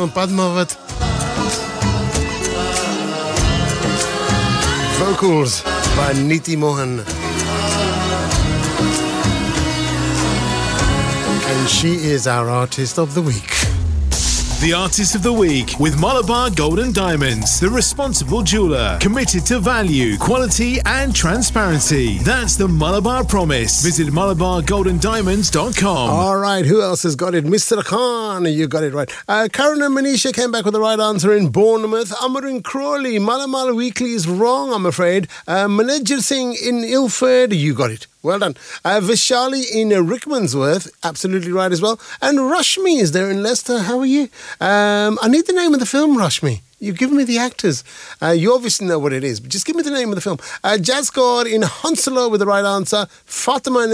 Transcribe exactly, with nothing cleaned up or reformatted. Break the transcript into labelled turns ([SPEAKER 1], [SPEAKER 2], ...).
[SPEAKER 1] Padmavat. Vocals by Niti Mohan. And she is our Artist of the Week.
[SPEAKER 2] The Artist of the Week with Malabar Gold and Diamonds, the responsible jeweller, committed to value, quality and transparency. That's the Malabar Promise. Visit malabar gold and diamonds dot com.
[SPEAKER 1] All right, who else has got it? Mister Khan, you got it right. Uh, Karen and Manisha came back with the right answer in Bournemouth. Amar in Crawley. Malamal Weekly is wrong, I'm afraid. Uh, Manajir Singh in Ilford, you got it. Well done. Uh, Vishali in uh, Rickmansworth, absolutely right as well. And Rashmi is there in Leicester. How are you? Um, I need the name of the film, Rashmi. You've given me the actors. Uh, you obviously know what it is, but just give me the name of the film. Uh, Jazz Kaur in Hounslow with the right answer. Fatima in